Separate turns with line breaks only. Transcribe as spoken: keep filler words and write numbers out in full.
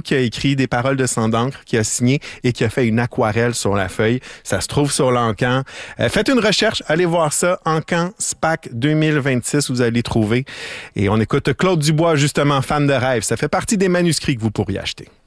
qui a écrit des paroles de sang d'encre, qui a signé et qui a fait une aquarelle sur la feuille. Ça se trouve sur l'Encan. Euh, faites une recherche, allez voir ça. Encan SPAC deux mille vingt-six, vous allez trouver. Et on écoute Claude Dubois, justement, fan de rêve. Ça fait partie des manuscrits que vous pourriez acheter.